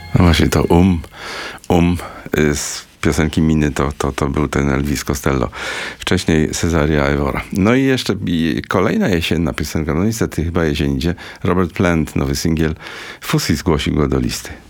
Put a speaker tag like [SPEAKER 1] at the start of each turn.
[SPEAKER 1] No właśnie to z piosenki Miny to był ten Elvis Costello. Wcześniej Cesaria Evora. No i jeszcze kolejna jesienna piosenka, no niestety chyba jesień idzie. Robert Plant, nowy singiel. Fusi zgłosił go do listy.